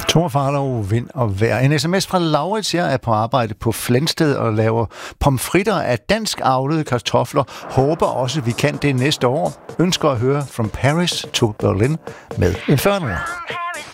Thor Farlov, vind og vejr. En sms fra Laurits, jeg er på arbejde på Flensted og laver pomfritter af dansk avlede kartofler. Håber også, vi kan det næste år. Ønsker at høre From Paris to Berlin med Inferno.